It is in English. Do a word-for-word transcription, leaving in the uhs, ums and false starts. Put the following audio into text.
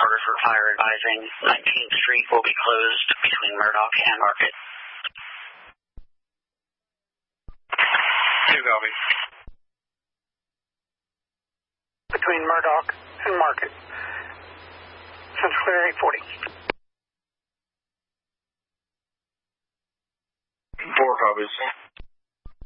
reported for fire advising nineteenth Street will be closed between Murdoch and Market. Two copy. Between Murdoch and Market. Since clear eight forty. Four copies.